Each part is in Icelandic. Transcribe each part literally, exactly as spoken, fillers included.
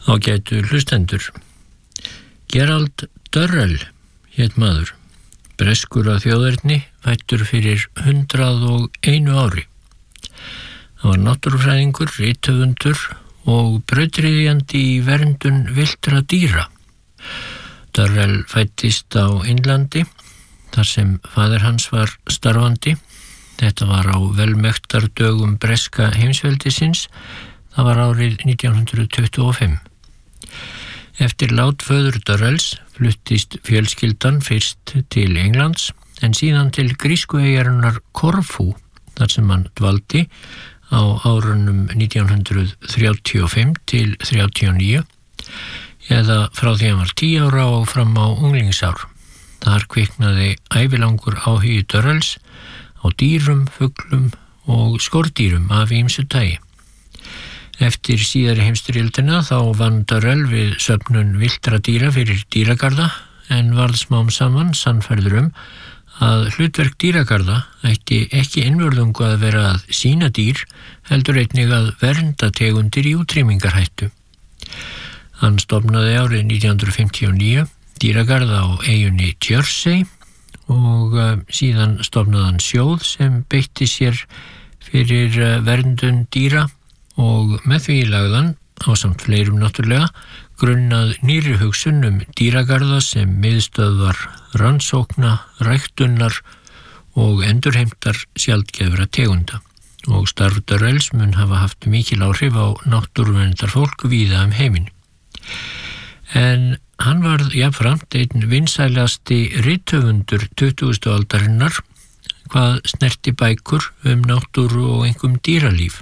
Ágætu hlustendur. Gerald Durrell hét maður, breskur að þjóðerni, fæddur fyrir hundrað og einu ári. Hann var náttúrufræðingur, rithöfundur og brautryðjandi í verndun villtra dýra. Durrell fæddist á Indlandi, þar sem faðir hans var starfandi. Þetta var á velmektardögum breska heimsveldisins. Það var árið nítján hundruð tuttugu og fimm. Eftir lát föður Durrells fluttist fjölskyldan fyrst til Englands en síðan til grísku eyjarinnar Korfú, þar sem hann dvaldi á árunum nítján hundruð þrjátíu og fimm til þrjátíu og níu, eða frá því hann var tíu ára og fram á unglingsár. Þar kviknaði ævilangur áhugi Durrells á dýrum, fuglum og skordýrum af ýmsu tagi. Eftir síðari heimsstyrjöldina þá vann Durrell við söfnun villtra dýra fyrir dýragarða en varð smám saman sannfærður um að hlutverk dýragarða ætti ekki einvörðungu að vera að sýna dýr, heldur einnig að vernda tegundir í útrýmingarhættu. Hann stofnaði árið nítján hundruð fimmtíu og níu dýragarða á eyjunni Jersey og síðan stofnaði hann sjóð sem beitti sér fyrir verndun dýra og með því lagðan, ásamt fleirum náttúrulega, grunnað nýrri hugsun um dýragarða sem miðstöðvar rannsókna, ræktunar og endurheimtar sjaldgæfra tegunda. Og starf Durrells mun hafa haft mikil áhrif á náttúruverndarfólk víða um heiminn. En hann varð jafnframt einn vinsælasti rithöfundur tuttugustu aldarinnar, hvað snerti bækur um náttúru og einkum dýralíf.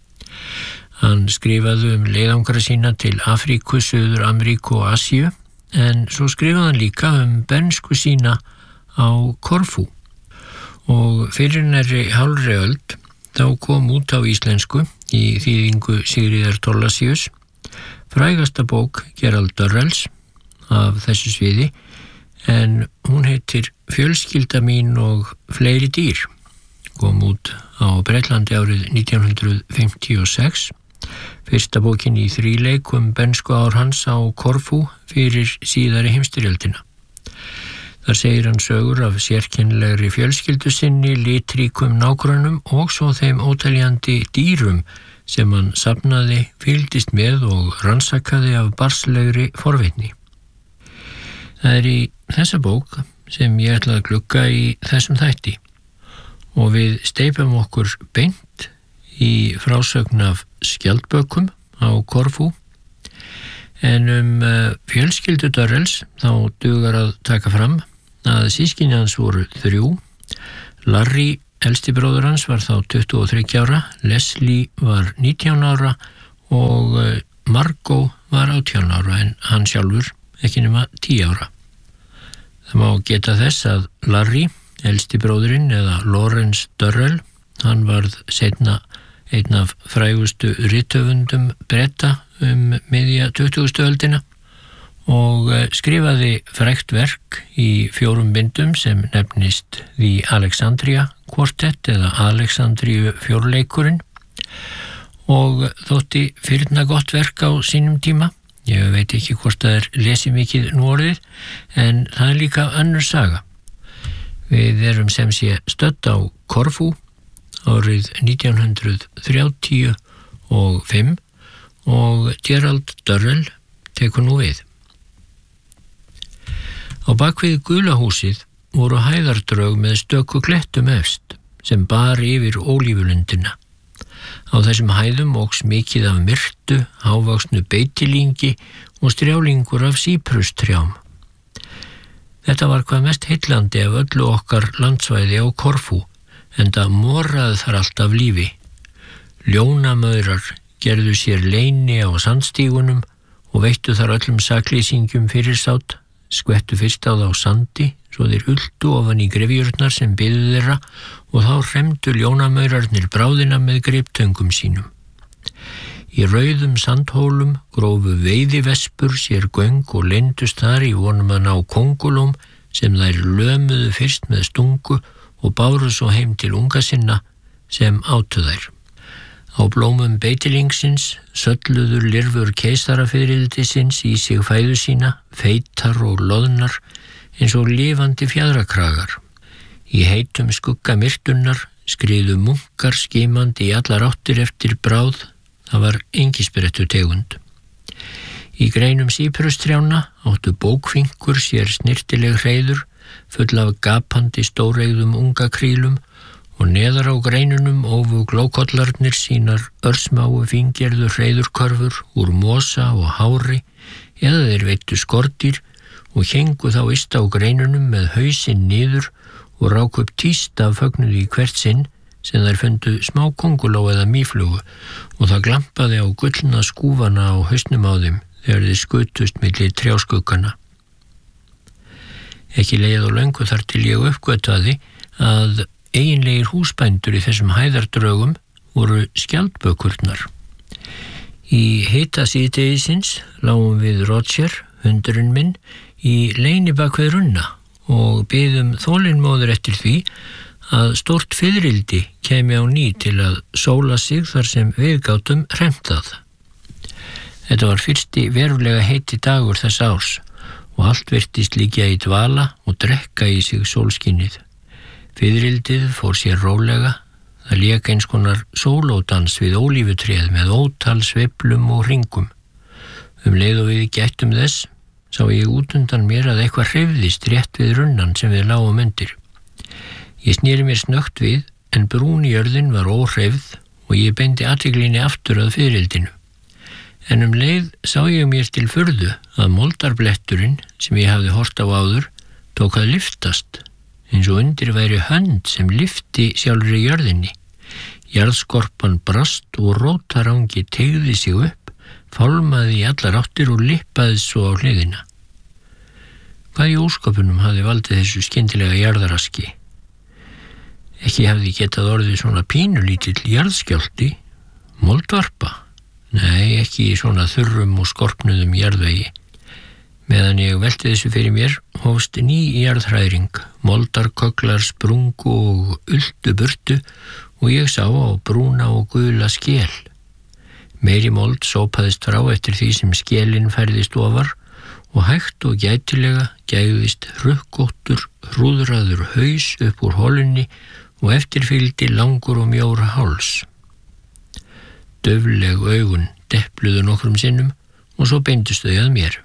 Hann skrifaði um leiðangra sína til Afríku, Suður-Ameríku og Asíu, en svo skrifaði hann líka um bernsku sína á Korfú. Og fyrir nærri hálfri öld þá kom út á íslensku í þýðingu Sigríðar Thorlacius frægasta bók Gerald Durrells af þessu sviði, en hún heitir Fjölskylda mín og fleiri dýr. Kom út á Bretlandi árið nítján hundruð fimmtíu og sex, fyrsta bókin í þríleik um bernsku ár hans á Korfú fyrir síðari heimsstyrjöldina. Þar segir hann sögur af sérkennilegri fjölskyldu sinni, litríkum nágrönnum og svo þeim óteljandi dýrum sem hann safnaði, fylgdist með og rannsakaði af barnslegri forvitni. Það er í þessa bók sem ég ætla að glugga í þessum þætti. Og við steypum okkur beint í frásögn af skjaldbökum á Korfú. En um fjölskyldu Durrells þá dugar að taka fram að systkini hans voru þrjú. Larry, elsti bróðir hans, var þá tuttugu og þriggja ára, Leslie var nítján ára og Margot var átján ára en hann sjálfur ekki nema tíu ára. Það má geta þess að Larry, elsti bróðurinn eða Lawrence Durrell, hann varð seinna einn af frægustu rithöfundum Breta um miðja tuttugustu öldina og skrifaði frægt verk í fjórum bindum sem nefnist The Alexandria Quartet eða Alexandríu fjórleikurinn og þótti firna gott verk á sínum tíma. Ég veit ekki hvort það er lesið mikið nú orðið, en það er líka önnur saga. Við erum sem sé stödd á Korfú árið nítján hundruð þrjátíu og fimm og Gerald Durrell tekur nú við. Á bakvið gula húsið voru hæðardrög með stöku klettum efst sem bar yfir ólífulundina. Á þessum hæðum óx mikið af myrtu, hávaxnu beitilingi og strjálingur af síprustrjám. Þetta var hvað mest heillandi af öllu okkar landsvæði á Korfú, enda moraði þar allt af lífi. Ljónamaurar gerðu sér leyni á sandstígunum og veittu þar öllum saklýsingjum fyrirsátt, skvettu fyrst á þá sandi, svo þeir ultu ofan í grefjurnar sem biðu þeirra og þá hremdu ljónamaurarnir bráðina með greiptöngum sínum. Í rauðum sandhólum grófu veiðivespur sér göng og leyndust þar í vonum að ná kóngulóm sem þær lömuðu fyrst með stungu og báru svo heim til unga sinna sem átu þær. Á blómum beitilingsins sölluður lirfur keisarafiðrildisins í sig fæðu sína, feitar og loðnar eins og lifandi fjaðrakragar. Í heitum skugga myrtunnar skriðu munkar skimandi í allar áttir eftir bráð, það var engisbrettu tegund. Í greinum síprustrjána áttu bókfinkur sér snirtileg hreiður, full af gapandi stóreigðum unga krílum og neðar á greinunum ófu glókollarnir sínar örsmáu fíngerðu hreiðurkörfur úr mosa og hári eða þeir veittu skordýr og héngu þá yst á greinunum með hausinn niður og rák upp tíst af fögnuði í hvert sinn sem þær fundu smá kónguló eða mýflugu og það glampaði á gullna skúfana á hausnum á þeim þegar þeir skutust milli trjáskuggana. Ekki leið og löngu þar til ég uppgötvaði að eiginlegir húsbændur í þessum hæðardrögum voru skjaldbökurnar. Í hita síðdegisins lágum við Roger, hundurinn minn, í leyni bak við runna og biðum þolinmóður eftir því að stórt fiðrildi kæmi á ný til að sóla sig þar sem við gátum hremtað. Þetta var fyrsti verulega heiti dagur þess árs og allt virtist liggja í dvala og drekka í sig sólskinnið. Fiðrildið fór sér rólega, það lék eins konar sólódans við ólífutréð með ótal sveiflum og hringum. Um leið og við gættum þess, sá ég út undan mér að eitthvað hreyfðist rétt við runnan sem við lágum undir. Ég sneri mér snöggt við, en brún jörðin var óhreyfð og ég beindi athyglinni aftur að fiðrildinu. En um leið sá ég mér til furðu að moldarbletturinn sem ég hafði hort á áður tók að lyftast, eins og undir væri hönd sem lyfti sjálfri jörðinni. Jarðskorpan brast og rótarangi teygði sig upp, fálmaði í allar áttir og lippaði svo á hliðina. Hvað í ósköpunum hafði valdið þessu skyndilega jarðaraski? Ekki hafði getað orðið svona pínulítill jarðskjálfti, moldvarpa? Nei, ekki í svona þurrum og skorpnuðum jarðvegi. Meðan ég velti þessu fyrir mér, hófst ný jarðhræring, moldarkögglar sprungu og ultu burtu og ég sá á brúna og gula skel. Meiri mold sópaðist frá eftir því sem skelin færðist ofar og hægt og gætilega gægðist rukkóttur, hrúðraður haus upp úr holunni og eftir fylgdi langur og mjór háls. Döfleg augun depluðu nokkrum sinnum og svo beindust þau að mér.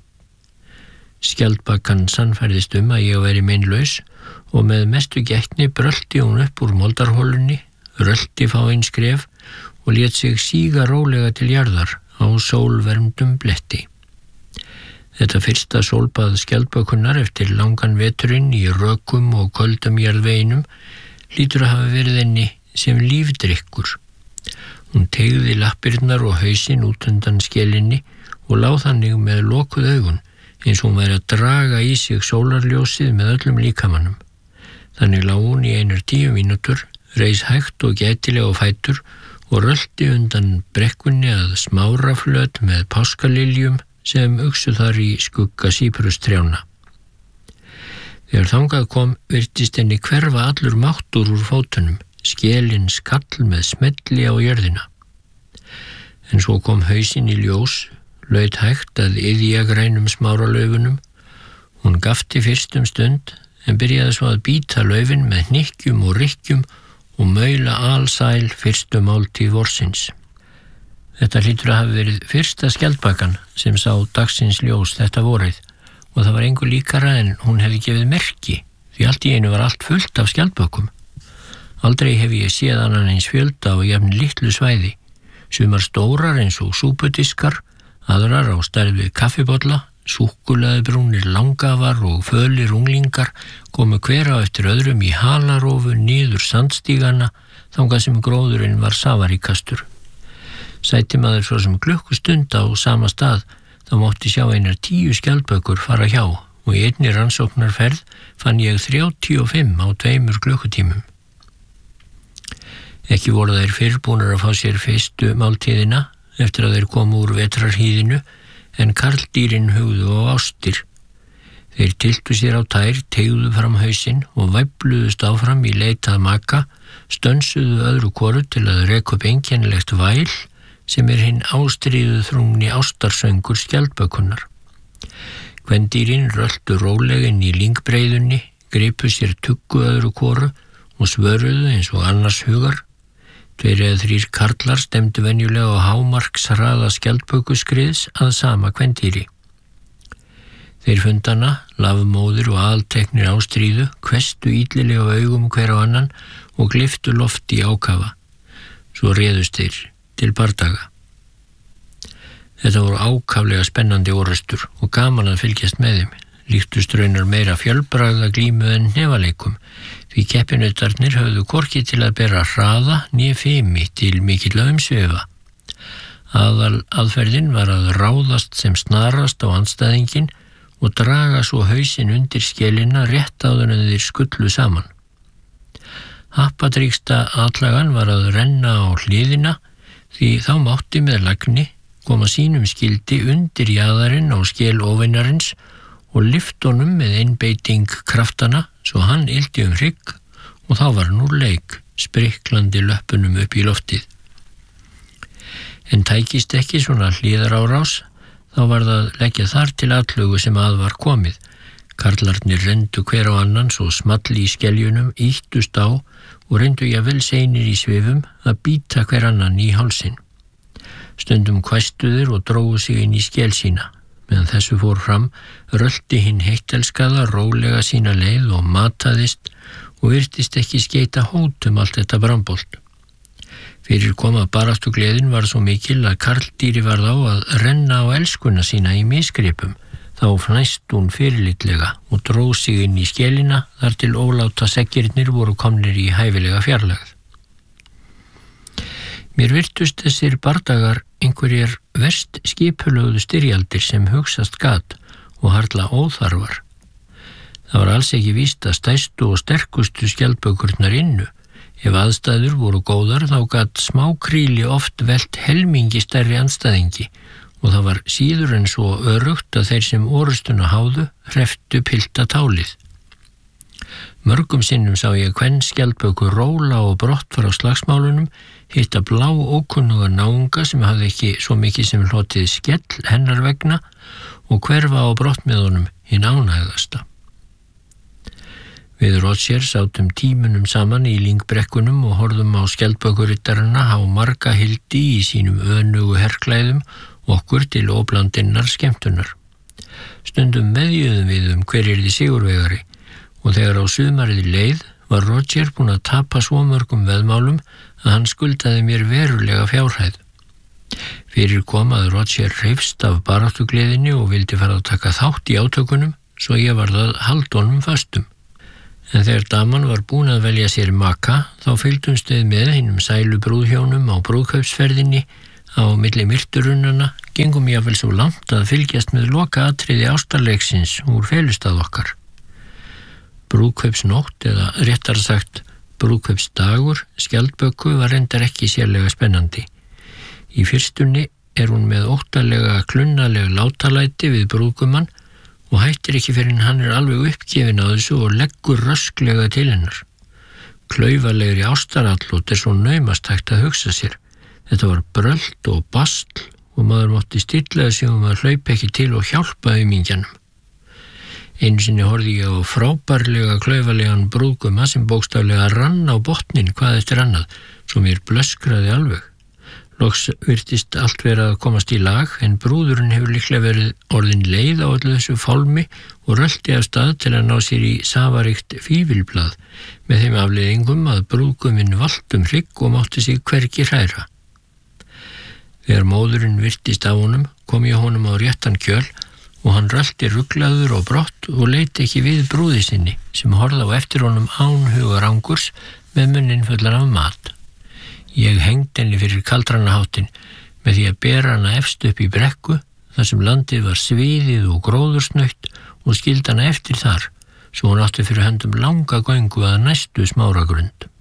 Skjaldbakan sannfærðist um að ég væri meinlaus og með mestu gætni brölti hún upp úr moldarholunni, rölti fáein skref og lét sig síga rólega til jarðar á sólvermdum bletti. Þetta fyrsta sólbað skjaldbakunnar eftir langan veturinn í rökum og köldum jarðveginum hlýtur að hafa verið henni sem lífdrykkur. Hún teygði lappirnar og hausinn út undan skelinni og lá þannig með lokuð augun eins og hún væri að draga í sig sólarljósið með öllum líkamanum. Þannig lá hún í einar tíu mínútur, reis hægt og gætilega á fætur og rölti undan brekkunni að smáraflöt með páskaliljum sem uxu þar í skugga síprustrjána. Þegar þangað kom virtist henni hverfa allur máttur úr fótunum, skelin skall með smelli á jörðina. En svo kom hausinn í ljós, laut hægt að iðja grænum smáralaufunum. Hún gafti fyrst um stund, en byrjaði svo að bíta laufin með hnykkjum og rykkjum og maula alsæl fyrstu máltíð vorsins. Þetta hlýtur að hafa verið fyrsta skjaldbakan sem sá dagsins ljós þetta vorið og það var engu líkara en hún hefði gefið merki, því allt í einu var allt fullt af skjaldbökum. Aldrei hef ég séð annan eins fjölda á jafn litlu svæði, sumar stórar eins og súpudiskar, aðrar á stærð við kaffibolla, súkkulaðibrúnir langafar og fölir unglingar komu hver á eftir öðrum í halarófu niður sandstígana þangað sem gróðurinn var safaríkastur. Sæti maður svo sem klukkustund á sama stað þá mátti sjá einar tíu skjaldbökur fara hjá og í einni rannsóknarferð fann ég þrjátíu og fimm á tveimur klukkutímum. Ekki voru þeir fyrr búnir að fá sér fyrstu máltíðina eftir að þeir komu úr vetrarhýðinu en karldýrin hugðu á ástir. Þeir tyltu sér á tær, teygðu fram hausinn og væfluðust áfram í leitað maka, stönsuðu öðru hvoru til að reka upp einkennilegt væl sem er hinn ástríðu þrungni ástarsöngur skjaldbökunnar. Kvendýrin röltu róleginn í lyngbreiðunni, gripu sér tuggu öðru hvoru og svöruðu eins og annars hugar. Tveir eða þrír karlar stemdu venjulega á hámarkshraða skjaldbökuskriðs að sama kvendýri. Þeir fundana, lafmóðir og alteknir ástríðu, hvestu illilega á augum hver á annan og gleyptu loft í ákafa. Svo réðust þeir til bardaga. Þetta voru ákaflega spennandi orrustur og gaman að fylgjast með þeim. Líktust raunar meira fjölbragða glímu en hnefaleikum, því keppinautarnir höfðu hvorki til að bera hraða né fimi til mikilla umsvifa. Aðal aðferðin var að ráðast sem snarast á andstæðinginn og draga svo hausinn undir skelina rétt áður en þeir skullu saman. Happadrýgsta atlagan var að renna á hliðina því þá mátti með lagni koma sínum skildi undir jaðarinn á skel óvinarins og lyfta honum með einbeiting kraftana svo hann ylti um hrygg og þá var hann úr leik, spriklandi löppunum upp í loftið. En tækist ekki svona hliðarárás, þá var það leggja þar til atlögu sem að var komið. Karlarnir rendu hver á annan svo smalli í skeljunum, ýttust á og reyndu jafnvel seinir í svifum að bíta hver annan í hálsinn. Stundum hvæstuður og drógu sig inn í skel sína. Meðan þessu fór fram, rölti hinn heittelskaða rólega sína leið og mataðist og virtist ekki skeita hótum allt þetta brambolt. Fyrir koma baráttugleðin var svo mikil að karldýri varð á að renna á elskuna sína í misgripum. Þá fnæst hún fyrirlitlega og dró sig inn í skelina þar til óláta seggirnir voru komnir í hæfilega fjarlægð. Mér virtust þessir bardagar einhverjar verst skipulögðu styrjaldir sem hugsast gat og harla óþarfar. Það var alls ekki víst að stærstu og sterkustu skjaldbökurnar innu. Ef aðstæður voru góðar þá gat smákríli oft velt helmingi stærri andstæðingi og það var síður en svo örugt að þeir sem orustuna háðu hrepptu pilta tálið. Mörgum sinnum sá ég kvenn skjaldböku róla og brott frá slagsmálunum, hitta blá ókunnuga náunga sem hafði ekki svo mikið sem hlotið skell hennar vegna og hverfa á brott með honum hinn ánægðasta. Við Roger sátum tímunum saman í lyngbrekkunum og horfðum á skjaldbökurittarana á marga hildi í sínum önugu herklæðum okkur til óblandinnar skemmtunar. Stundum meðjuðum við um hver yrði sigurvegari og þegar á sumarið leið var Roger búinn að tapa svo mörgum veðmálum að hann skuldaði mér verulega fjárhæð. Fyrir kom að Roger hreifst af baráttugleðinni og vildi fara að taka þátt í átökunum svo ég varð að halda honum föstum. En þegar daman var búin að velja sér maka, þá fylgdumst við með hinum sælu brúðhjónum á brúðkaupsferðinni á milli myrturunnana, gengum jafnvel svo langt að fylgjast með loka atriði ástarleiksins úr felustað okkar. Brúðkaupsnótt, eða réttar sagt brúðkaupsdagur, skjaldböku var reyndar ekki sérlega spennandi. Í fyrstunni er hún með óttalega klunnaleg látalæti við brúðgumann og hættir ekki fyrir en hann er alveg uppgefin á þessu og leggur rösklega til hennar. Klaufalegri ástarallot er svo naumast hægt að hugsa sér. Þetta var brölt og bastl og maður mátti stillaði sig um að hlaupa ekki til og hjálpa aumingjanum. Einu sinni horfði ég á frábærlega klaufalegan brúðguma sem bókstaflega rann á botnin hvað eftir annað, svo mér blöskraði alveg. Loks virtist allt vera að komast í lag en brúðurinn hefur líklega verið orðin leið á öllu þessu fálmi og rölti af stað til að ná sér í safaríkt fífilblað með þeim afleiðingum að brúðguminn valt um hrygg og mátti sig hvergi hræra. Þegar móðurinn virtist af honum kom ég honum á réttan kjöl og hann rölti ruglaður og brott og leit ekki við brúði sinni sem horfði á eftir honum án hugar angurs með munnin fullan af mat. Ég hengdi henni fyrir kaldranaháttin með því að bera hana efst upp í brekku þar sem landið var sviðið og gróðursnautt og skildi hana eftir þar, svo hún átti fyrir höndum langa göngu að næstu smáragrund.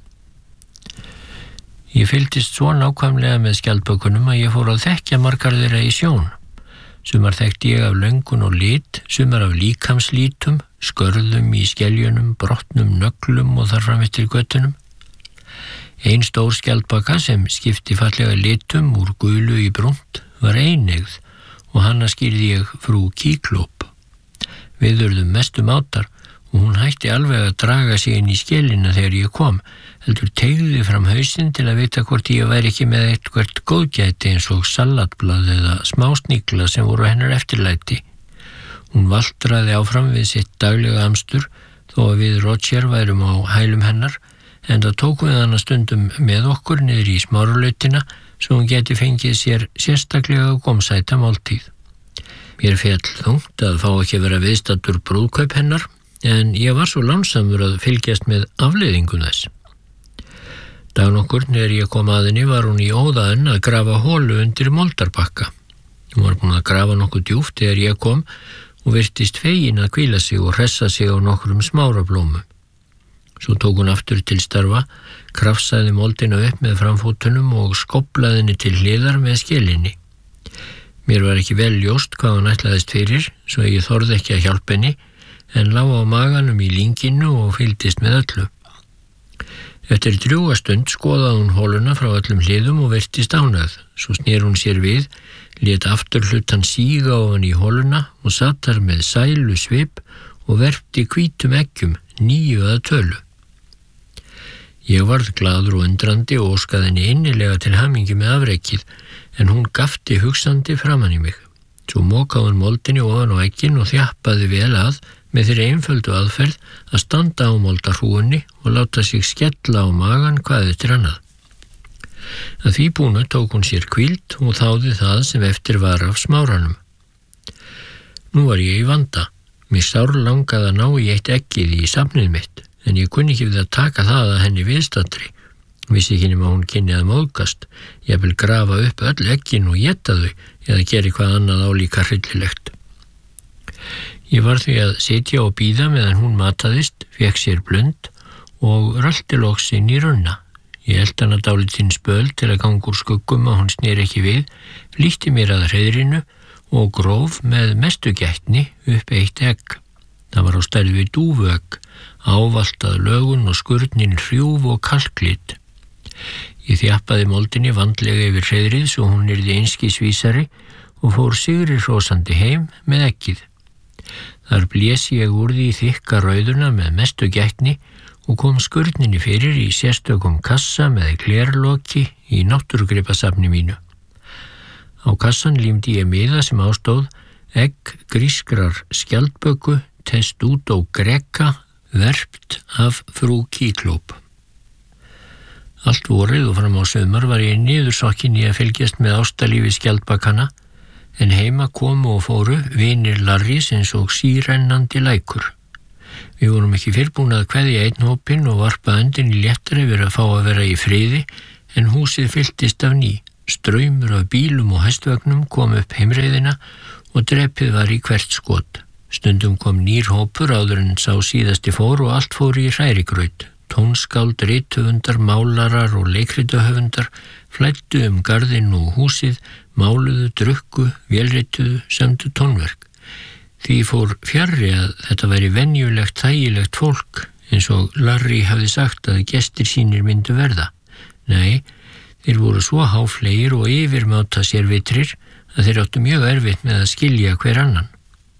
Ég fylgdist svo nákvæmlega með skjaldbökunum að ég fór að þekkja margar þeirra í sjón. Sumar þekkti ég af löngun og lit, sumar af líkamslítum, skörðum í skeljunum, brotnum nöglum og þar fram eftir göttunum. Ein stór skjaldbaka sem skipti fallega litum úr gulu í brúnt var eineygð og hana skýrði ég frú Kíklóp. Við urðum mestu mátar og hún hætti alveg að draga sig inn í skelina þegar ég kom, heldur teygði fram hausinn til að vita hvort ég væri ekki með eitthvert góðgæti eins og salatblað eða smásnigla sem voru hennar eftirlæti. Hún valtraði áfram við sitt daglega amstur þó að við Roger værum á hælum hennar, en það tókum við hana stundum með okkur niður í smáralautina svo hún geti fengið sér sérstaklega gómsæta máltíð. Mér féll þungt að fá ekki vera viðstaddur brúðkaup hennar, en ég var svo lánsamur að fylgjast með afleiðingum þess. Dag nokkur þegar ég kom að henni var hún í óðaðin að grafa holu undir moldarbakka. Hún var búin að grafa nokkuð djúpt þegar ég kom og virtist fegin að hvíla sig og hressa sig á nokkrum smárablómum. Svo tók hún aftur til starfa, krafsaði moldina upp með framfótunum og skóplaði henni til hliðar með skelinni. Mér var ekki vel ljóst hvað hún ætlaðist fyrir, svo ég þorði ekki að hjálpa henni, en lá á maganum í lynginu og fylgdist með öllu. Eftir drjúga stund skoðaði hún hóluna frá öllum hliðum og virtist ánægð. Svo snér hún sér við, lét aftur hlutan síga ofan í hóluna og satt þar með sælu svip og verpti hvítum eggjum, níu að tölu. Ég varð glaður og undrandi og óskaði henni innilega til hamingju með afrekið, en hún gafti hugsandi framan í mig. Svo mokaði hún moldinni ofan á eggin og þjappaði vel að með þeirri einföldu aðferð að standa á moldarhrúunni og láta sig skella á magan hvað eftir annað. Að því búnu tók hún sér hvíld og þáði það sem eftir var af smáranum. Nú var ég í vanda. Mér sár langaði að ná í eitt eggið í safnið mitt, en ég kunni ekki við að taka það að henni viðstaddri. Vissi ekki nema hún kynni að móðgast, ég vil grafa upp öll eggin og éta þau eða gera hvað annað álíka hryllilegt. Ég var því að sitja og bíða meðan hún mataðist, fékk sér blund og rölti loks inn í runna. Ég held hana dálítinn spöl til að ganga úr skuggum að hún sneri ekki við, flýtti mér að hreiðrinu og gróf með mestu gætni upp eitt egg. Það var á stærð við dúfuegg, ávaltað lögun og skurnin hrjúf og kalklit. Ég þjappaði moldinni vandlega yfir hreiðrið svo hún yrði einskis vísari og fór sigri hrósandi heim með eggið. Þar blés ég úr því þykka rauðuna með mestu gætni og kom skurninni fyrir í sérstökum kassa með glerloki í náttúrugripasafni mínu. Á kassan límdi ég miða sem ástóð egg grískrar skjaldböku Testudo greca verpt af frú Kíklóp. Allt vorið og fram á sumar var ég niðursokkin í að fylgjast með ástalífi skjaldbakana, en heima komu og fóru vinir Larrys eins og sírennandi lækur. Við vorum ekki fyrrbúin að kveðja einn hópinn og varpa öndinni léttara yfir að fá að vera í friði, en húsið fylltist af ný. Straumur af bílum og hestvögnum kom upp heimreiðina og drepið var í hvert skot. Stundum kom nýr hópur áður en sá síðasti fór og allt fór í hrærigraut. Tónskáld, rithöfundar, málarar og leikritahöfundar flæddu um garðinn og húsið, máluðu, drukku, vélrituðu, sömdu tónverk. Því fór fjarri að þetta væri venjulegt, þægilegt fólk, eins og Larry hafði sagt að gestir sínir myndu verða. Nei, þeir voru svo háflegir og yfirmáta sér vitrir að þeir áttu mjög erfitt með að skilja hver annan.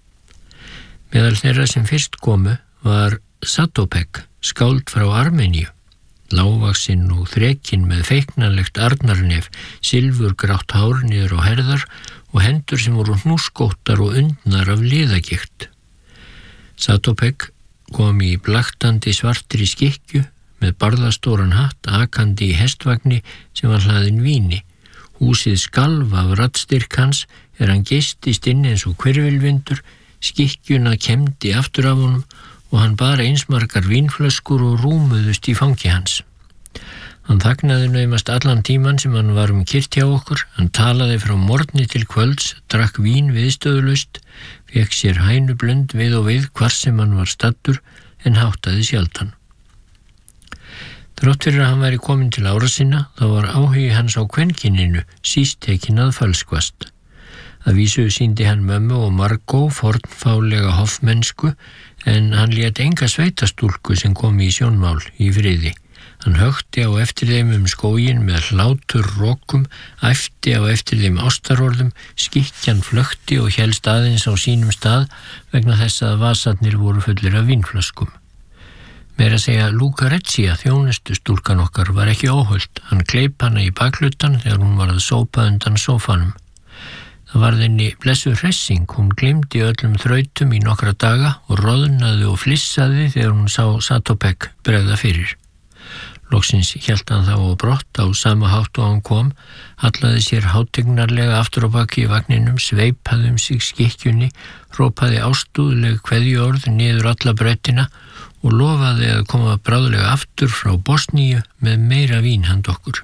Meðal þeirra sem fyrst komu var Satopek, skáld frá Armeníu, lágvaxinn og þrekinn með feiknanlegt arnarnef, silfurgrátt hár niður á herðar og hendur sem voru hnúskóttar og undnar af liðagikt. Satopek kom í blaktandi svartri skikkju með barðastóran hatt akandi í hestvagni sem var hlaðinn víni. Húsið skalf af raddstyrk hans er hann geistist inn eins og hvirfilvindur, skikkjuna kemdi aftur af honum og hann bar einsmargar vínflöskur og rúmuðust í fangi hans. Hann þagnaði naumast allan tíman sem hann var um kyrrt hjá okkur, hann talaði frá morgni til kvölds, drakk vín viðstöðulaust, fékk sér hænublund við og við hvar sem hann var staddur en háttaði sjaldan. Þrátt fyrir að hann væri kominn til ára sinna, þá var áhugi hans á kvenkyninu síst tekinn að falskvast. Að vísu sýndi hann mömmu og Margot fornfálega hoffmennsku en hann lét enga sveitastúlku sem kom í sjónmál í friði. Hann hökti á eftir þeim um skóginn með hlátur rokum, æpti á eftir þeim ástarorðum, skikkjan flökti og hélst aðeins á sínum stað vegna þess að vasarnir voru fullir af vínflöskum. Meira að segja Lucrezia, þjónustu stúlkan okkar, var ekki óhult. Hann kleip hana í baklutan þegar hún var að sópa undan sófanum. Það varð henni blessuð hressing, hún gleymdi öllum þrautum í nokkra daga og roðnaði og flissaði þegar hún sá Satopek bregða fyrir. Loksins hélt hann þá á brott á sama hátt og hann kom, hallaði sér hátignarlega aftur á baki í vagninum, sveipaði um sig skikkjunni, hrópaði ástúðleg kveðjuorð niður alla brautina og lofaði að koma bráðlega aftur frá Bosníu með meira vín handa okkur.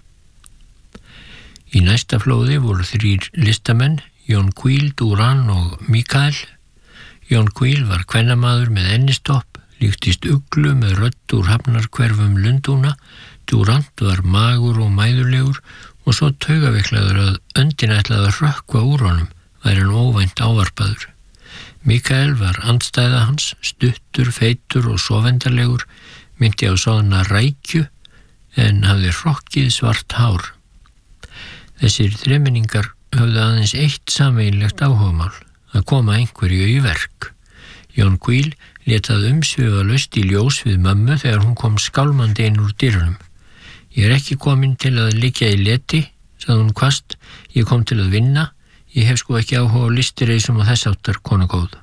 Í næsta flóði voru þrír listamenn, Yonquil, Duran og Mikael. Yonquil var kvennamaður með ennistopp, líktist uglu með rödd úr hafnarhverfum Lundúna. Durant var magur og mæðulegur og svo taugaveiklaður að öndin ætlaði að rökkva úr honum, væri hann óvænt ávarpaður. Mikael var andstæða hans, stuttur, feitur og sofendarlegur, myndi á soðna rækju en hafði hrokkið svart hár. Þessir þremenningar höfðu aðeins eitt sameiginlegt áhugamál, að koma einhverju í verk. Yonquil lét það umsvifalaust í ljós við mömmu þegar hún kom skálmandi inn úr dyrunum. Ég er ekki komin til að liggja í leti, sagði hún hvasst, ég kom til að vinna, ég hef sko ekki áhuga á listireisum og þess áttar, kona góð.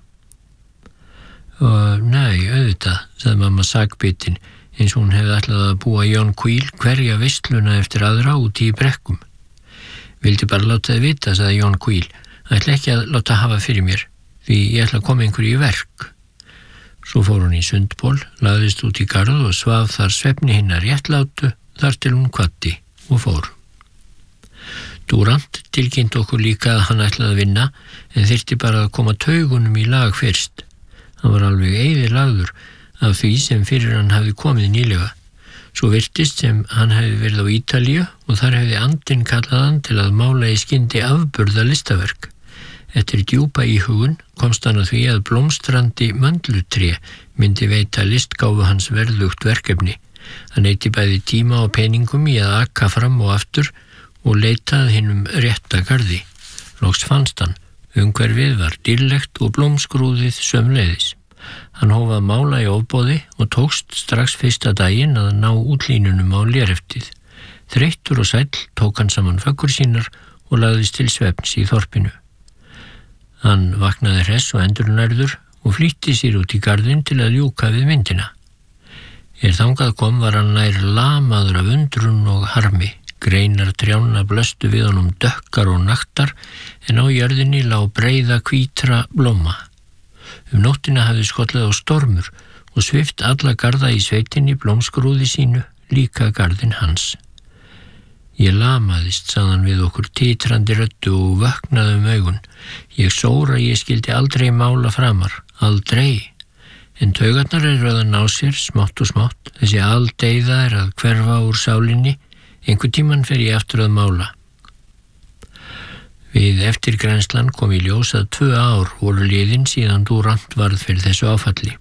Og nei, auðvitað, sagði mamma sakbitin, eins og hún hefði ætlað að búa Yonquil hverja veisluna eftir aðra úti í brekkum. Vildi bara láta þið vita, sagði Yonquil, ætla ekki að láta hafa fyrir mér, því ég ætla að koma einhverju í verk. Svo fór hún í sundból, lagðist út í garð og svaf þar svefni hinnar réttlátu, þar til hún kvaddi og fór. Durant tilkynnt okkur líka að hann ætlaði að vinna, en þyrfti bara að koma taugunum í lag fyrst. Hann var alveg eyðilagður af því sem fyrir hann hafði komið nýlega. Svo virtist sem hann hefði verið á Ítalíu og þar hefði andinn kallað hann til að mála í skyndi afburða listaverk. Eftir djúpa íhugun komst hann að því að blómstrandi möndlutré myndi veita listgáfu hans verðugt verkefni. Hann eyti bæði tíma og peningum í að aka fram og aftur og leitað hinum rétta garði. Loks fannst hann, umhverfið var dýrlegt og blómskrúðið sömuleiðis. Hann hóf að mála í ofboði og tókst strax fyrsta daginn að ná útlínunum á léreftið. Þreyttur og sæll tók hann saman föggur sínar og lagðist til svefns í þorpinu. Hann vaknaði hress og endurnærður og flýtti sér út í garðinn til að ljúka við myndina. Er þangað kom var hann nær lamaður af undrun og harmi. Greinar trjánna blöstu við honum dökkar og naktar en á jörðinni lá breiða hvítra blóma. Um nóttina hafði skollið á stormur og svift alla garða í sveitinni blómskrúði sínu, líka garðin hans. Ég lamaðist, sagðan við okkur titrandi röddu og vöknaði um augun. Ég sóra ég skildi aldrei mála framar, aldrei. En taugarnar eru að ná sér, smátt og smátt, þessi aldeiða er að hverfa úr sálinni, einhver tíman fer ég aftur að mála. Við eftirgrænslan kom í ljós að tvö ár voru liðin síðan Durant varð fyrir þessu áfalli.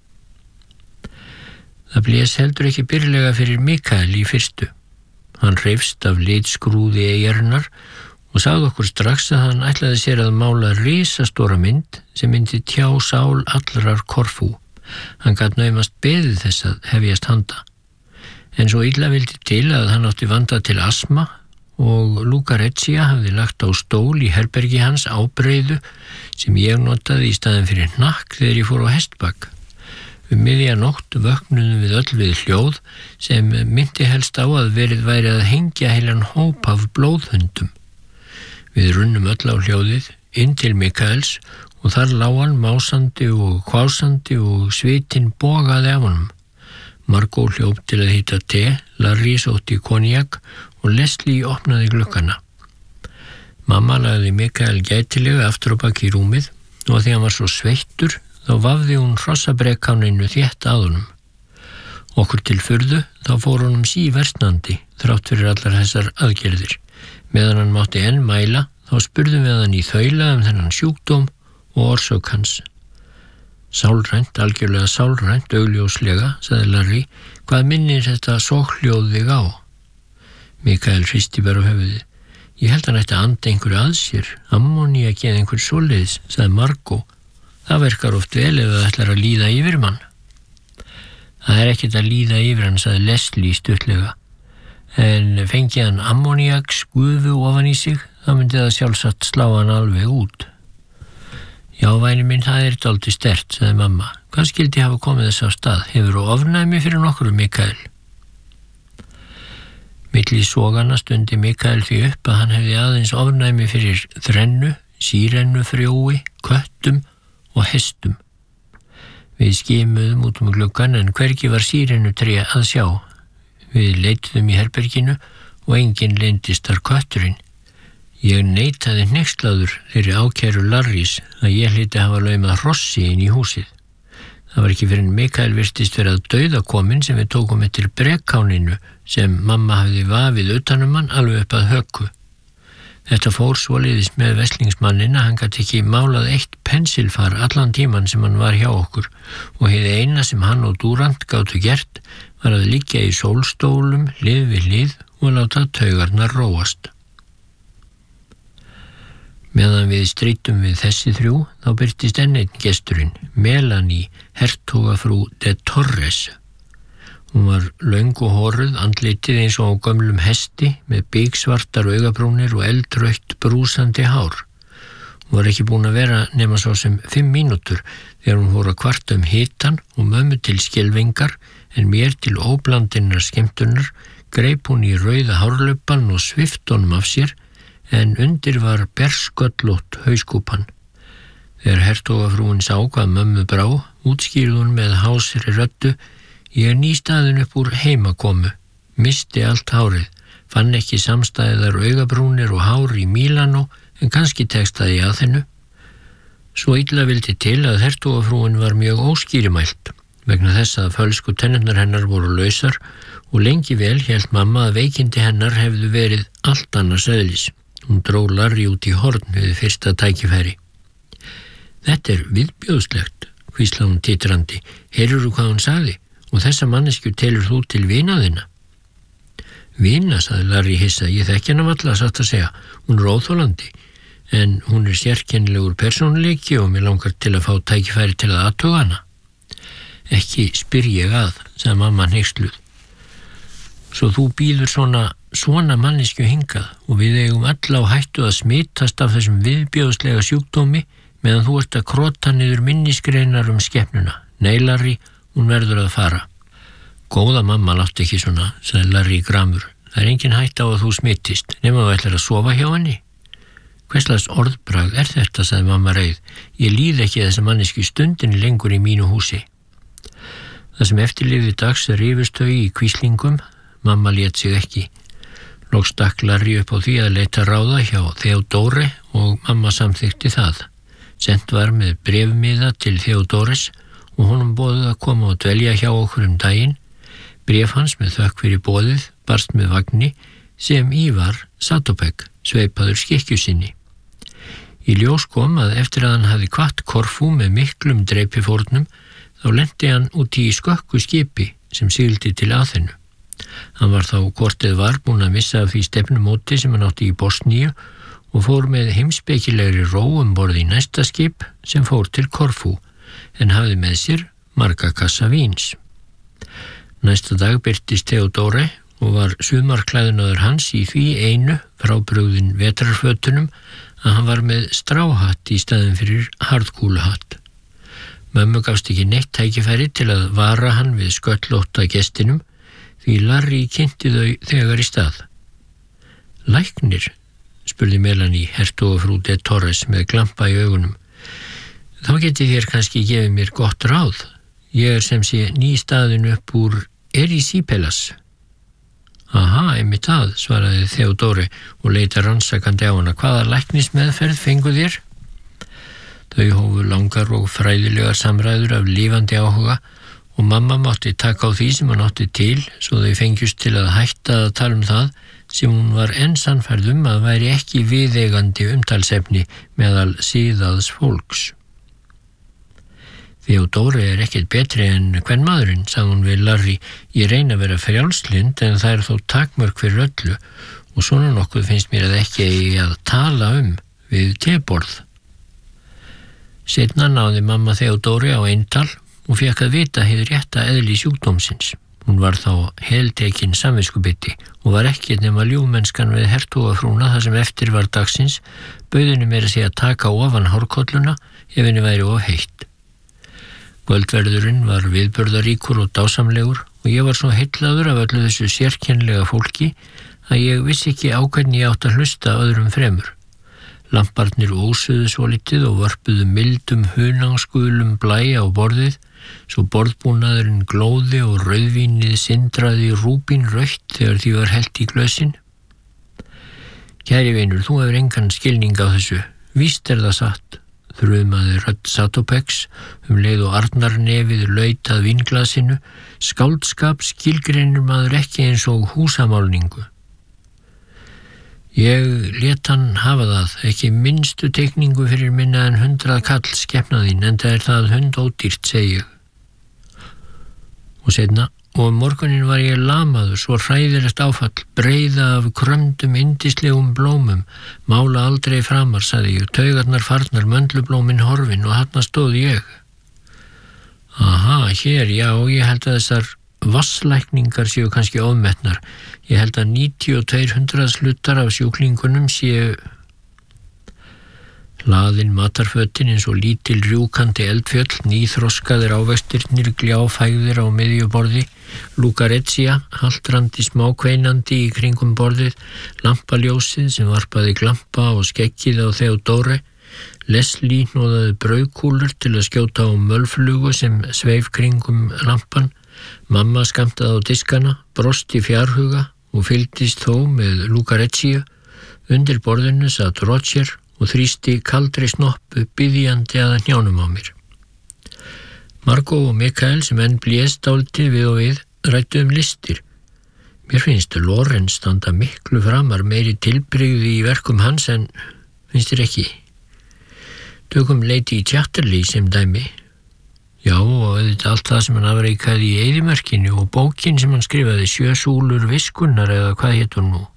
Það blés heldur ekki byrlega fyrir Mikael í fyrstu. Hann hreifst af litskrúði eyjarinnar og sagði okkur strax að hann ætlaði sér að mála risastóra mynd sem myndi tjá sál allrar Korfú. Hann gat naumast beðið þess að hefjast handa. En svo illa vildi til að hann átti vanda til astma og Lucrezia hafði lagt á stól í herbergi hans ábreiðu sem ég notaði í staðin fyrir hnakk þegar ég fór á hestbak. Um miðja nótt vöknuðum við öll við hljóð sem myndi helst á að verið væri að hengja heilan hóp af blóðhundum. Við runnum öll á hljóðið inn til Mikaels og þar lá hann másandi og hvásandi og svitinn bogaði af honum. Margot hljóp til að hita te, Larry sótti konjak og Leslie opnaði glukkana. Mamma lagði Mikael gætilega aftur á baki í rúmið og því hann var svo sveittur þá vafði hún hrossabrekkáninu þétt að honum. Okkur til furðu þá fór honum síversnandi þrátt fyrir allar þessar aðgerðir. Meðan hann mátti enn mæla þá þá spurðum við hann í þaula um þennan sjúkdóm og orsök hans. Sálrænt, algjörlega sálrænt, augljóslega, sagði Larry, hvað minnir þetta sóhljóð þig á? Mikael hristi bara höfuðið. Ég held hann ætti að anda einhverju að sér, ammóníak eða einhver svoleiðis, sagði Margot. Það verkar oft vel ef það ætlar að líða yfir mann. Það er ekkert að líða yfir hann, sagði Leslie stuttlega. En fengi hann ammóníaks gufu ofan í sig, þá myndi það sjálfsagt slá hann alveg út. Já, væni minn, það er dálítið sterkt, sagði mamma. Hvað skildi hafa komið þess af stað? Hefurðu ofnæmi fyrir nokkru, Mikael? Milli sogana stundi Mikael því upp að hann hefði aðeins ofnæmi fyrir þrennu, sírennufrjói, köttum og hestum. Við skimuðum út um gluggann en hvergi var sírennutré að sjá. Við leituðum í herberginu og enginn leyndist þar kötturinn. Ég neitaði hneykslaður þeirri ákæru Larrys að ég hlyti hafa laumað hrossi inn í húsið. Það var ekki fyrir en Mikael virtist verið að dauða komin sem við tókum eftir brekkáninu sem mamma hafði vafið utanum hann alveg upp að höku. Þetta fór svoleiðis með veslingsmanninn að hann gat ekki málað eitt pensilfar allan tíman sem hann var hjá okkur og hið eina sem hann og Durant gátu gert var að liggja í sólstólum hlið við hlið og láta taugarnar róast. Meðan við strítum við þessi þrjú, þá birtist enn einn gesturinn, Melanie, hertogafrú de Torres. Hún var löng og horuð, andlitið eins og á gömlum hesti með bigsvartar augabrúnir og eldrautt brúsandi hár. Hún var ekki búin að vera nema svo sem fimm mínútur þegar hún fór að kvarta um hitan og mömmu til skelvingar en mér til óblandinnar skemmtunar greip hún í rauða hárlöpan og svift honum af sér en undir var bersköllótt hauskúpan. Þegar hertogafrúin sá hvað mömmu brá, útskýrði hún með hásri röddu: ég er nýstaðin upp úr heimakomu, misti allt hárið, fann ekki samstæðar augabrúnir og hár í Mílanó, en kannski tekst það í Aþenu. Svo illa vildi til að hertogafrúin var mjög óskýrimælt, vegna þess að fölsku tennurnar hennar voru lausar og lengi vel hélt mamma að veikindi hennar hefðu verið allt annars eðlis. Hún dró Larry út í horn við fyrsta tækifæri. Þetta er viðbjóðslegt, hvíslaði hún titrandi. Heyrðirðu hvað hún sagði? Og þessa manneskju telur þú til vina þinna? Vina, sagði Larry hissa, ég þekki hana varla satt að segja. Hún er óþolandi, en hún er sérkennilegur persónuleiki og mér langar til að fá tækifæri til að athuga hana. Ekki spyr ég að, sagði mamma hneyksluð. Svo þú býður svona, svona manneskju hingað og við eigum alla á hættu að smitast af þessum viðbjóðslega sjúkdómi meðan þú ert að krota niður minnisgreinar um skepnuna. Nei, Larry, hún verður að fara. Góða mamma, láttu ekki svona, sagði Larry gramur. Það er engin hætta á að þú smittist, nema þú ætlar að sofa hjá henni. Hverslags orðbragð er þetta, sagði mamma reið. Ég líð ekki þessa mannesku stundinni lengur í mínu húsi. Það sem eftirlifði dags rifust þau í kvíslingum. Mamma lét sig ekki. Loks stakk Larry upp á því að leita ráða hjá Theodore og mamma samþykti það. Sent var með bréfmiða til Theodores og honum boðið að koma og dvelja hjá okkur um daginn. Bréf hans með þökk fyrir boðið barst með vagni sem í var Satopek, sveipaður skikkju sinni. Í ljós kom að eftir að hann hafði kvatt Korfú með miklum dreipifórnum þá lenti hann út í skökku skipi sem sigldi til Aþenu. Hann var þá kortið var búin að missa af því stefnumóti sem hann átti í Bosníu og fór með heimspekilegri ró um borð í næsta skip sem fór til Korfú en hafði með sér marga kassa víns. Næsta dag birtist Theodore og var sumarklæðinaður hans í því einu frábrugðin vetrarfötunum að hann var með stráhatt í staðin fyrir harðkúluhatt. Mömmu gafst ekki neitt tækifæri til að vara hann við sköllótta gestinum því Larry kynnti þau þegar í stað. Læknir, spurði Melanie, hertogafrú de Torres með glampa í augunum. Þá geti þér kannski gefið mér gott ráð. Ég er sem sé nýstaðin upp úr Erisípelas. Aha, einmitt það, svaraði Theodore og leita rannsakandi á hana. Hvaða læknismeðferð fengu þér? Þau hófu langar og fræðilegar samræður af lifandi áhuga og mamma mátti taka á því sem hann átti til svo þau fengjust til að hætta að tala um það sem hún var enn sannfærð um að væri ekki viðeigandi umtalsefni meðal siðaðs fólks. Theodóri er ekkert betri en hvern maðurinn, sagði hún við Larry. Ég reyna að vera frjálslynd en það er þó takmörk fyrir öllu og svona nokkuð finnst mér að ekki eigi að tala um við teborð. Seinna náði mamma Theodóri á eintal og fékk að vita hið rétta eðli sjúkdómsins. Hún var þá heltekin samviskubiti og var ekkert nema ljúfmennskan við hertugafrúna þar sem eftir var dagsins, bauðinu meira sig að taka ofan hárkolluna ef henni væri of heitt. Kvöldverðurinn var viðburðaríkur og dásamlegur og ég var svo heillaður af öllu þessu sérkennlega fólki að ég vissi ekki á hvernig ég átt að hlusta öðrum fremur. Lamparnir ósuðu svolítið og vörpuðu mildum hunangsgulum blæ á borðið, svo borðbúnaðurinn glóði og rauðvínið sindraði rúbínrautt þegar því var hellt í glösin. Kæri vinur, þú hefur engan skilning á þessu. Víst er það satt, þrumaði rödd Satopex um leið og arnarnefið laut að vínglasinu. Skáldskap skilgreinir maður ekki eins og húsamálningu. Ég lét hann hafa það, ekki minnstu teikningu fyrir minna en hundrað kall skepnaðín, en það er það hundódýrt, segi ég. Og seinna, og um morgunin var ég lamaður, svo hræðilegt áfall, breiða af krömdum indislegum blómum, mála aldrei framar, sagði ég, taugarnar farnar, möndlublómin horfin og þarna stóð ég. Aha, hér, já, ég held að þessar vasslækningar séu kannski ofmetnar. Ég held að níutíu og tvö hundraðshlutar af sjúklingunum séu hlaðin matarfötin eins og lítil rjúkandi eldfjöll, nýþroskaðir ávextirnir gljáfægðir á miðjuborði, Lucaretia, haltrandi smákveinandi í kringum borðið, lampaljósið sem varpaði glampa og skeggið á Theodóri, Leslie hnoðaði brauðkúlur til að skjóta á mölflugu sem sveif kringum lampan, mamma skammtaði á diskana, brosti fjárhuga og fylgdist þó með Lucaretia. Undir borðinu satt Roger og þrýsti kaldri snoppu biðjandi að hnjánum á mér. Margot og Mikael sem enn blés dálítið við og við ræddu um listir. Mér finnst Lorenz standa miklu framar, meiri tilbrigði í verkum hans en finnst þér ekki. Tökum Lady Chatterley sem dæmi. Já, og auðvitað allt það sem hann afreikaði í eyðimörkinu og bókin sem hann skrifaði, Sjö súlur viskunnar eða hvað hét hún nú.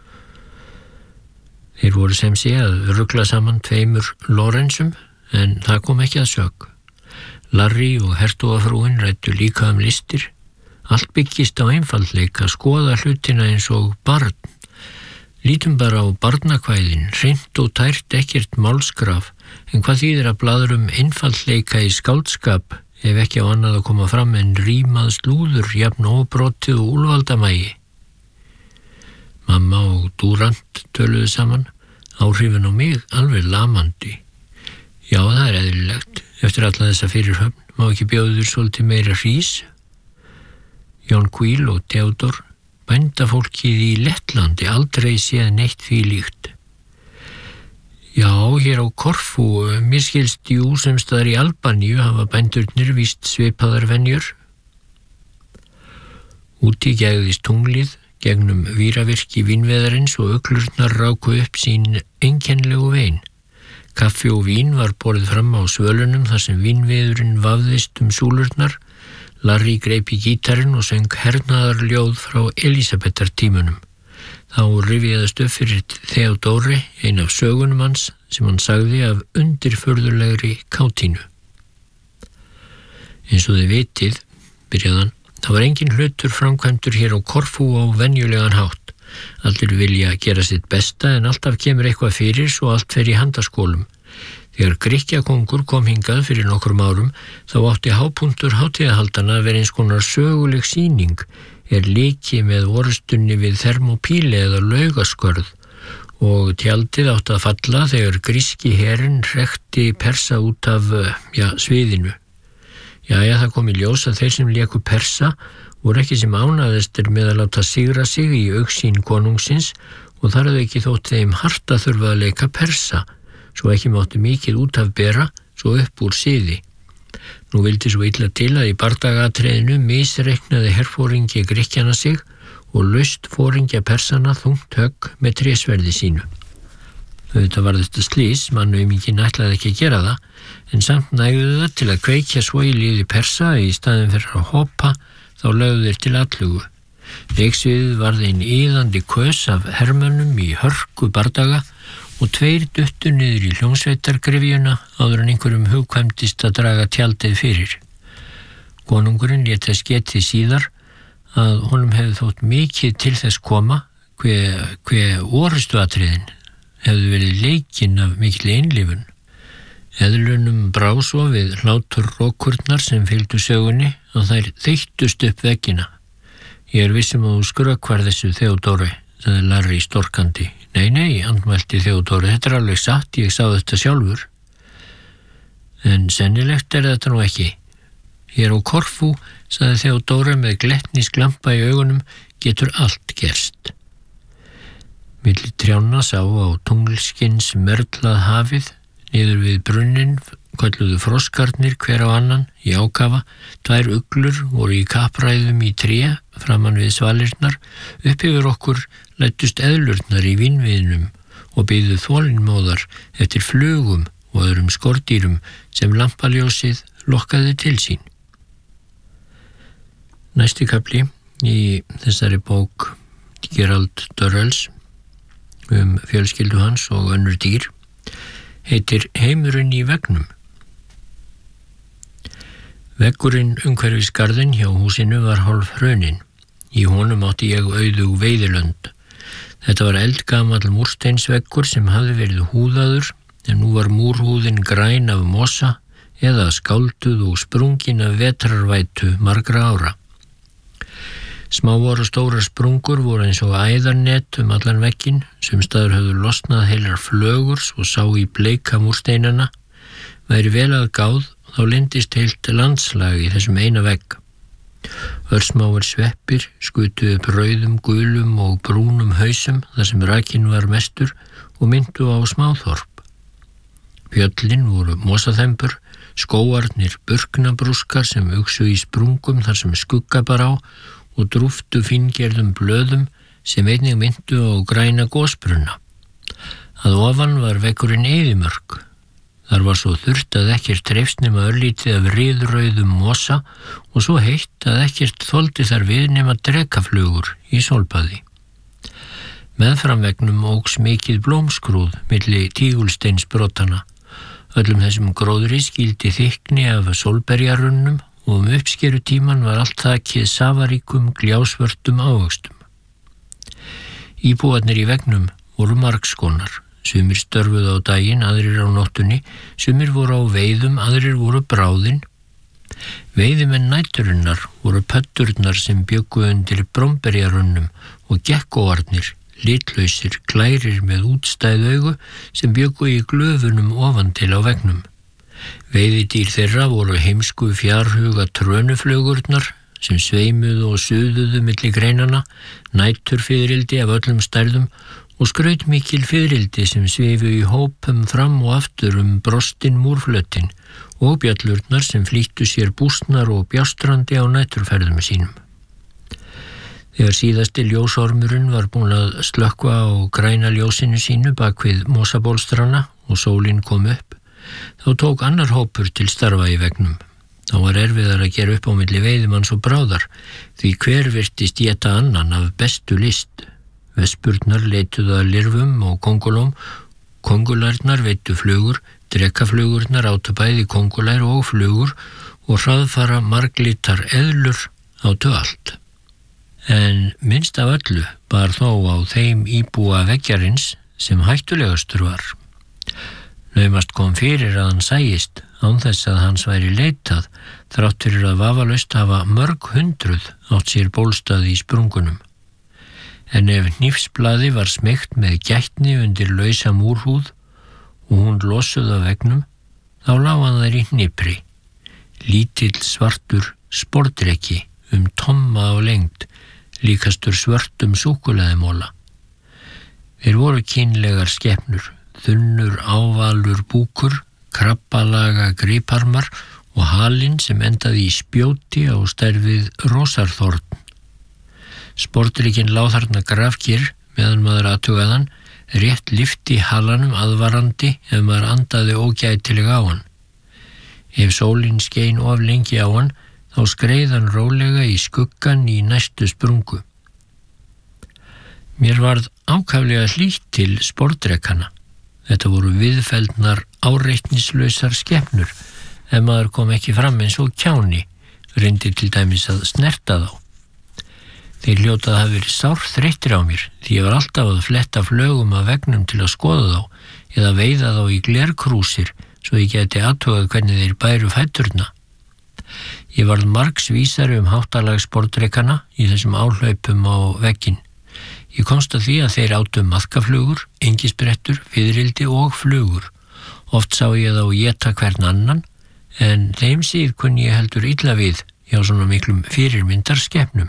Þeir voru sem sé að rugla saman tveimur Lorenzum, en það kom ekki að sök. Larry og hertugafrúin ræddu líka um listir. Allt byggist á einfaldleika, skoða hlutina eins og barn. Lítum bara á barnakvæðin, hreint og tært ekkert málskraf, en hvað þýðir að blaður um einfaldleika í skáldskap ef ekki á annað að koma fram en rímað slúður, jafn óbrotið og úlfaldamægi. Mamma og Durant töluðu saman, áhrifin á mig alveg lamandi. Já, það er eðlilegt. Eftir alla þessa fyrirhöfn má ekki bjóður svolítið meira hrís. Jón Queel og Theodor, bændafólkið í Lettlandi, aldrei séð neitt því líkt. Já, hér á Korfú, mér skilst jú sem staðar í Albaníu hafa bændurnir víst svipaðar venjur. Úti gægðist tunglið, gegnum víravirki vínveðarins og uglurnar ráku upp sín einkennlegu vein. Kaffi og vín var borið fram á svölunum þar sem vínveðurinn vafðist um súlurnar. Larry greip í gítarinn og söng hernaðarljóð frá Elísabetartímunum. Þá rifjaðist upp fyrir Theodóri ein af sögunum hans sem hann sagði af undirfurðulegri kátínu. Eins og þið vitið, byrjaði hann, það var engin hlutur framkvæmdur hér á Korfú á venjulegan hátt. Allir vilja gera sitt besta en alltaf kemur eitthvað fyrir svo allt fer í handaskólum. Þegar Grikkjakóngur kom hingað fyrir nokkrum árum þá átti hápunktur hátíðahaldana að vera eins konar söguleg sýning, er líki með orustunni við Thermopíli eða Laugaskörð og tjaldið átti að falla þegar gríski herinn hrekti Persa út af, ja, sviðinu. Jæja, það kom í ljós að þeir sem léku Persa voru ekki sem ánæðistir með að láta sigra sig í augsýn konungsins og þar hafði ekki þótt þeim hart að þurfa að leika Persa, svo ekki mátti mikið út af bera, svo upp úr siði. Nú vildi svo illa til að í bardagatriðinu misreiknaði herfóringi Grikkjana sig og laust foringja persana þungt högg með trésverði sínu. Auðvitað var þetta slís, mannauminginn ætlaði ekki að gera það, en samt nægðu það til að kveikja svo í liði persa í staðin fyrir að hoppa, þá lögðu þeir til atlugu. Leiksviðið varð ein iðandi kös af hermönnum í hörku bardaga og tveir duttu niður í hljómsveitargryfjuna áður en einhverjum hugkvæmdist að draga tjaldið fyrir. Konungurinn lét þess getið síðar að honum hefði þótt mikið til þess koma hve, hve orustuatriðin hefði verið leikinn af mikil einlifun. Eðlunum brá svo við hlátur rokurnar sem fylgdu sögunni og þær þeyttust upp veggina. Ég er vissum að þú skrökvar þessu, Theodóri, sagði Larry storkandi. Nei, nei, andmælti Theodóri, þetta er alveg satt, ég sá þetta sjálfur. En sennilegt er þetta nú ekki. Hér á Korfú, sagði Theodóri með glettnisglampa í augunum, getur allt gerst. Milli trjánna sá á tunglskins mörlað hafið, niður við brunnin kölluðu froskarnir hver á annan í ákafa, tvær uglur voru í kappræðum í tré framan við svalirnar, upp yfir okkur lættust eðlurnar í vínviðnum og biðu þolinmóðar eftir flugum og öðrum skordýrum sem lampaljósið lokkaði til sín. Næsti kapli í þessari bók Gerald Durrells um fjölskyldu hans og önnur dýr heitir Heimurinn í veggnum. Veggurinn umhverfis garðinn hjá húsinu var hálf hraunin. Í honum átti ég auðug veiðilönd. Þetta var eldgamall múrsteinsveggur sem hafði verið húðaður, en nú var múrhúðin græn af mosa eða skálduð og sprungin af vetrarvætu margra ára. Smáar og stórar sprungur voru eins og æðarnet um allan vegginn, sumstaðar höfðu losnað heilar flögur og sá í bleika múrsteinana. Væri vel að gáð, þá leyndist heilt landslag í þessum eina vegg. Örsmáir sveppir skutu upp rauðum, gulum og brúnum hausum þar sem rakinn var mestur og myndu á smáþorp. Fjöllin voru mosaþembur, skóarnir burknabrúskar sem uxu í sprungum þar sem skugga bar á og drúftu fíngerðum blöðum sem einnig myndu á græna gosbrunna. Að ofan var veggurinn eyðimörk. Þar var svo þurrt að ekkert trefst nema örlítið af riðrauðum mosa og svo heitt að ekkert þoldi þar við nema drekaflugur í sólbaði. Meðfram veggnum óx mikið blómskrúð milli tígulsteinsbrotana. Öllum þessum gróðri skildi þykni af sólberjarunnum og um uppskerutíman var allt þakið safaríkum gljássvörtum ávöxtum. Íbúarnir í veggnum voru margskonar. Sumir störfuðu á daginn, aðrir á nóttunni, sumir voru á veiðum, aðrir voru bráðin. Veiðimenn næturinnar voru pötturnar sem bjuggu undir bromberjarunnum og gekkóarnir, litlausir, klærir með útstæð augu sem bjuggu í glöfunum ofan til á veggnum. Veiðidýr þeirra voru heimsku fjarhuga trönuflugurnar sem sveimuðu og suðuðu milli greinana, næturfiðrildi af öllum stærðum og skrautmikil fiðrildi sem svifu í hópum fram og aftur um brostin múrflötin og bjöllurnar sem flýttu sér bústnar og bjástrandi á næturferðum sínum. Þegar síðasti ljósormurinn var búin að slökkva á græna ljósinu sínu bak við mosabólstrana og sólin kom upp, þá tók annar hópur til starfa í veggnum. Þá var erfiðar að gera upp á milli veiðimanns og bráðar, því hver virtist éta annan af bestu list. Vespurnar leituðu að lirfum og kongulóm, kongulærnar veittu flugur, drekaflugurnar átu bæði kongulær og flugur og hraðfara marglitar eðlur átu allt. En minnst af öllu bar þó á þeim íbúa veggjarins sem hættulegastur var. Naumast kom fyrir að hann sæist án þess að hans væri leitað, þrátt fyrir að vafalaust hafa mörg hundruð átt sér bólstað í sprungunum. En ef hnífsblaði var smeygt með gætni undir lausa múrhúð og hún losuð af veggnum, þá lá hann þær í hnipri. Lítill svartur sportdreki um tomma á lengd, líkastur svörtum súkkulaðimóla. Þeir voru kynlegar skepnur, þunnur ávalur búkur, krabbalaga griparmar og halinn sem endaði í spjóti á stærð við rósarþorn. Sportdrykkinn lá þarna grafkyrr meðan maður athugaðan, rétt lyfti halanum aðvarandi ef maður andaði ógætilega á hann. Ef sólin skein of lengi á hann, þá skreið hann rólega í skuggan í næstu sprungu. Mér varð ákaflega hlýtt til sportdrekkana. Þetta voru viðfeldnar, áreitnislausar skepnur ef maður kom ekki fram eins og kjáni, reyndi til dæmis að snerta þá. Þeir hljóta að hafa verið sárþreyttir á mér því ég var alltaf að fletta flögum af veggnum til að skoða þá eða veiða þá í glerkrúsir svo ég geti athugað hvernig þeir bæru fæturna. Ég varð margs vísari um háttalag sportdrekkana í þessum áhlaupum á vegginn. Ég komst að því að þeir áttu maðkaflugur, engisbrettur, fiðrildi og flugur. Oft sá ég þá éta hvern annan, en þeim síð kunni ég heldur illa við hjá svona miklum fyrirmyndar skepnum.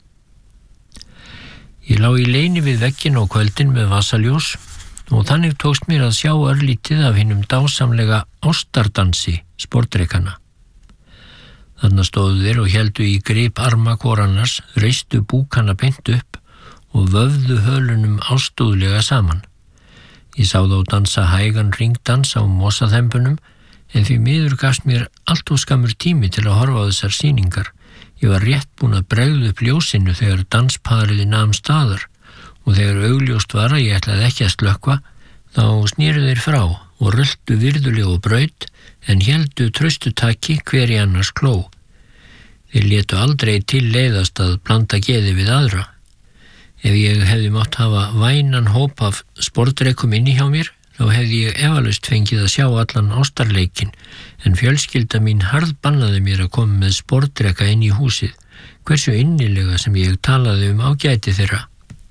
Ég lá í leini við vegginn á kvöldin með vasaljós og þannig tókst mér að sjá örlítið af hinum dásamlega ástardansi sportdrekkana. Þarna stóðu þeir og héldu í grip arma hvor annars, reistu búkana beint upp og vöfðu hölunum ástúðlega saman. Ég sá þá dansa hægan ringdans á mosaþembunum, en því miður gafst mér allt of skammur tími til að horfa á þessar sýningar. Ég var rétt búin að bregða upp ljósinu þegar danspariði nam staðar og þegar augljóst var að ég ætlaði ekki að slökkva, þá snéru þeir frá og röltu virðulega og braut en héldu traustutaki hver í annars kló. Þeir létu aldrei til leiðast að blanda geði við aðra. Ef ég hefði mátt hafa vænan hóp af sportdrekkum inni hjá mér, þá hefði ég efalaust fengið að sjá allan ástarleikinn, en fjölskylda mín harðbannaði mér að koma með sportdrekka inn í húsið, hversu innilega sem ég talaði um ágæti þeirra.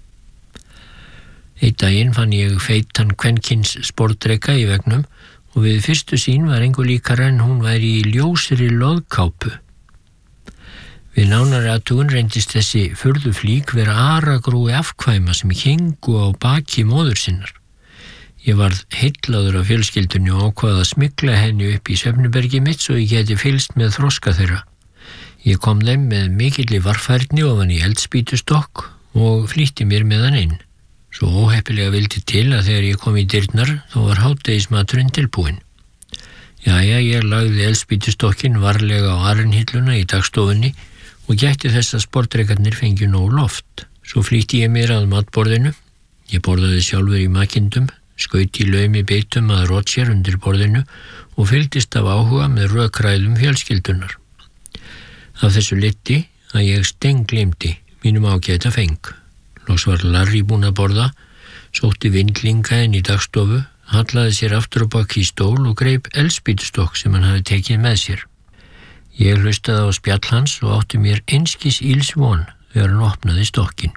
Einn daginn fann ég feitan kvenkins sportdrekka í vegnum og við fyrstu sýn var engu líkara en hún væri í ljósri loðkápu. Við nánari athugun reyndist þessi furðu flík vera aragrúi afkvæma sem héngu á baki móður sinnar. Ég varð heillaður af fjölskyldunni og ákvað að smygla henni upp í svefnubergi mitt svo ég geti fylgst með þroska þeirra. Ég kom þeim með mikilli varfærni ofan í eldspýtustokk og flýtti mér með hann inn. Svo óheppilega vildi til að þegar ég kom í dyrnar þá var hádegismaturinn tilbúinn. Jæja, ég lagði eldspýtustokkin varlega á arinhilluna í dagstofunni og gætti þess að sportdrekkarnir fengju nóg loft. Svo flýtti ég mér að matborðinu. Ég borðaði sjálfur í makindum, skaut í laumi beitum að Roger undir borðinu og fylgdist af áhuga með rökræðum fjölskyldunar. Af þessu leiddi að ég stenglimti mínum ágæta feng. Loks var Larry búinn að borða, sótti vindlinga inn í dagstofu, hallaði sér aftur á bak í stól og greip eldspýtustokk sem hann hafði tekið með sér. Ég hlustaði á spjall hans og átti mér einskis íls von þegar hann opnaði stokkin.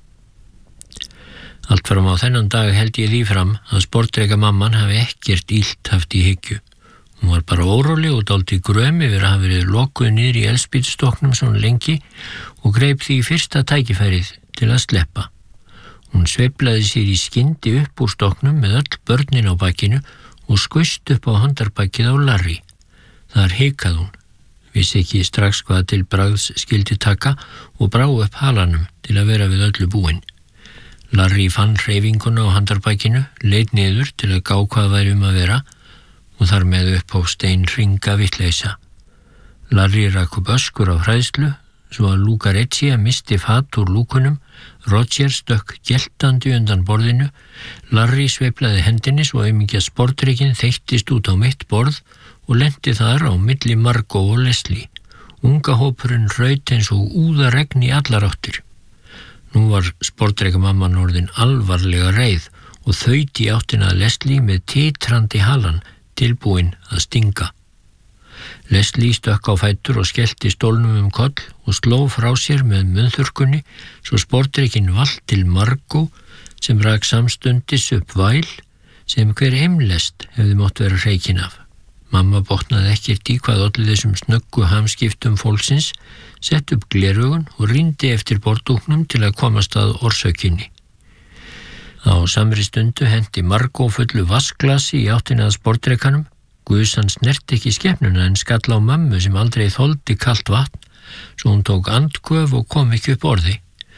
Allt fram á þennan dag held ég því fram að sportdrekka mamman hafi ekkert illt haft í hyggju. Hún var bara óróleg og dálítið gröm yfir að hafa verið lokuð niður í eldspýtustoknum svona lengi og greip því fyrsta tækifærið til að sleppa. Hún sveiflaði sér í skyndi upp úr stoknum með öll börnin á bakinu og skaust upp á handarbakið á Larry. Þar hikað hún, vissi ekki strax hvað til bragðs skildi taka og brá upp halanum til að vera við öllu búin. Larry fann hreyfinguna á handarbakinu, leit niður til að gá hvað væri um að vera og þar með upp á stein hringa vitleysa. Larry rak upp öskur á hræðslu, svo að Lucrezia misti fat úr lúkunum, Roger stökk geltandi undan borðinu, Larry sveiflaði hendinni svo aumingja sportdrykkinn þeyttist út á mitt borð og lenti þar á milli Margot og Leslie. Unga hópurinn raut eins og úðaregn í allar áttir. Nú var sportdrekkamamman orðin alvarlega reið og þaut í áttina að Leslie með titrandi halan tilbúin að stinga. Leslie stökk á fætur og skellti stólnum um koll og sló frá sér með munnþurrkunni svo sportdrekkinn valt til Margot sem rak samstundis upp væl sem hver heimlest hefði mátt vera hreikin af. Mamma botnaði ekkert í hvað olli þessum snöggu hamskiptum fólksins, sett upp gleraugun og rýndi eftir borðdúknum til að komast að orsökinni. Á samri stundu hendi Margot fullu vassglasi í áttina að sportdrekkanum. Guðsan snerti ekki skepnuna en skall á mömmu sem aldrei þoldi kalt vatn, svo hún tók andköf og kom ekki upp orði.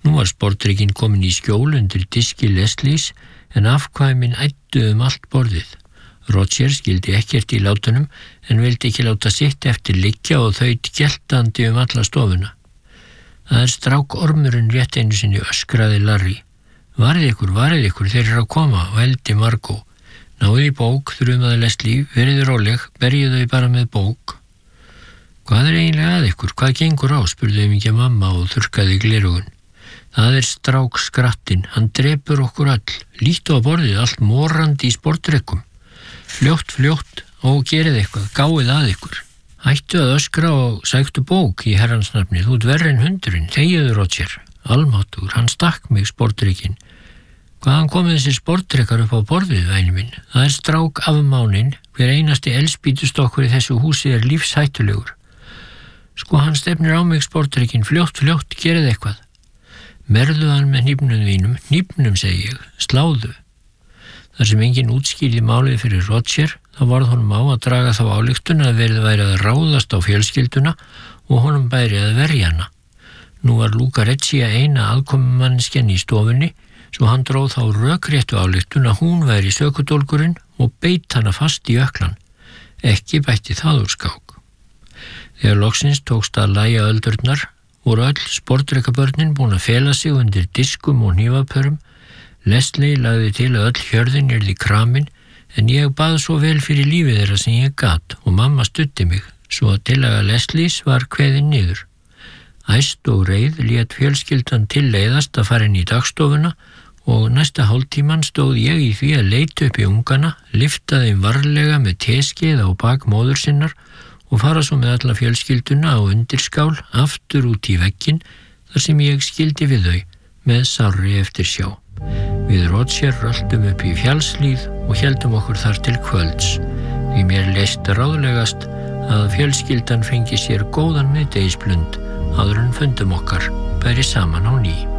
Nú var sportdrykkinn komin í skjól undir diski Leslies en afkvæmin æddu um allt borðið. Roger skildi ekkert í látunum en vildi ekki láta sitt eftir liggja og þaut geltandi um alla stofuna. Það er strákormurinn rétt einu sinni, öskraði Larry. Varið ykkur, varið ykkur, þeir eru að koma, vældi Margot. Náðu í bók, þrumaði Leslie, verið róleg, berjið þau bara með bók. Hvað er eiginlega að ykkur, hvað gengur á, spurði aumingja mamma og þurrkaði glerugun. Það er strák skrattinn, hann drepur okkur öll, líttu á borðið, allt morandi í sportdrykkum. Fljótt, fljótt og gerið eitthvað, gáið að ykkur. Hættu að öskra og sæktu bók í herrans nafni, þú ert verri en hundurinn, þegiðu Roger. Almáttugur, hann stakk mig sportdrykkinn. Hvaðan komið þessir sportdrykkar upp á borðið, væni minn? Það er strák afmáninn, hver einasti elspýtustokkur í þessu húsi er lífshættulegur. Sko, hann stefnir á mig sportdrykkinn, fljótt, fljótt, gerið eitthvað. Merðu hann með hnífnum þínum, hnífnum segi ég, sláðu. Þar sem enginn útskýrði málið fyrir Roger, þá varð honum á að draga þá ályktun að verið væri að ráðast á fjölskylduna og honum bæri að verja hana. Nú var Lucrezia eina aðkomumanneskjan í stofunni, svo hann dróð þá rökréttu ályktun að hún væri sökudólgurinn og beit hana fast í öklan. Ekki bætti það úr skák. Þegar loksins tókst að lægja öldurnar, voru öll sportdrykkabörnin búin að fela sig undir diskum og hnífapörum. Leslie lagði til að öll hjörðin yrði kramin, en ég bað svo vel fyrir lífið þeirra sem ég gat og mamma studdi mig, svo að tillaga Leslies var kveðin niður. Æst og reið lét fjölskyldan til leiðast að fara inn í dagstofuna og næsta hálftíman stóð ég í því að leita upp í ungana, lyfta þeim varlega með teskeið á bak móður sinnar og fara svo með alla fjölskylduna á undirskál aftur út í vegginn þar sem ég skildi við þau með sárri eftir sjá. Við Roger röltum upp í fjallslíð og héldum okkur þar til kvölds, því mér leist ráðlegast að fjölskyldan fengi sér góðan miðdegisblund áður en fundum okkar bæri saman á ný.